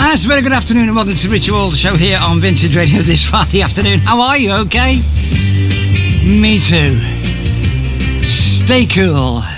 Yes, very good afternoon and welcome to Ritual, the show here on Vintage Radio this Friday afternoon. How are you? Okay? Me too. Stay cool.